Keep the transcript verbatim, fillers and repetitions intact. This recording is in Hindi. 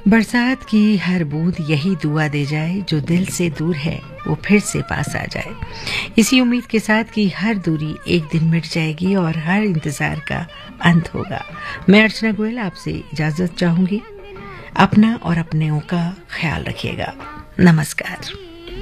बरसात की हर बूंद यही दुआ दे जाए, जो दिल से दूर है वो फिर से पास आ जाए। इसी उम्मीद के साथ कि हर दूरी एक दिन मिट जाएगी और हर इंतजार का अंत होगा, मैं अर्चना गोयल आपसे इजाजत चाहूंगी। अपना और अपनों का ख्याल रखिएगा। नमस्कार।